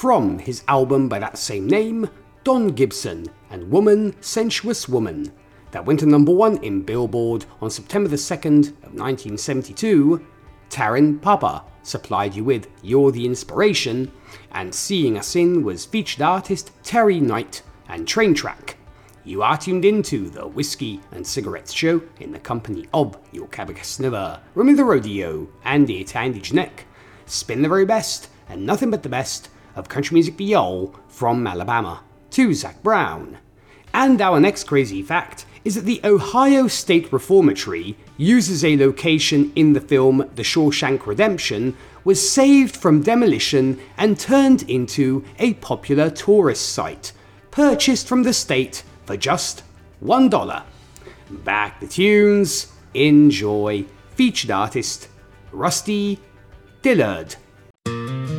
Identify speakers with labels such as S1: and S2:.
S1: from his album by that same name, Don Gibson and Woman, Sensuous Woman, that went to number 1 in Billboard on September the 2nd of 1972, Taran Papa supplied you with You're the Inspiration, and Seeing Us In was featured artist Terry Knight and Train Track. You are tuned into the Whiskey and Cigarettes Show in the company of your Cabacasnilla, Remy the Rodeo, and Andy Janek. Spin the very best, and nothing but the best, of country music viol from Alabama to Zac Brown. And our next crazy fact is that the Ohio State Reformatory uses a location in the film The Shawshank Redemption was saved from demolition and turned into a popular tourist site, purchased from the state for just $1. Back the tunes, enjoy. Featured artist Rusty Dillard.